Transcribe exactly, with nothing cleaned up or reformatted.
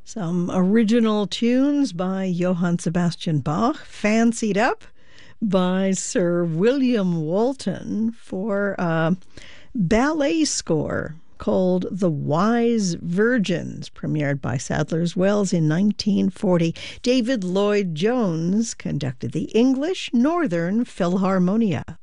Some original tunes by Johann Sebastian Bach, fancied up by Sir William Walton for a ballet score called The Wise Virgins, premiered by Sadler's Wells in nineteen forty. David Lloyd Jones conducted the English Northern Philharmonia.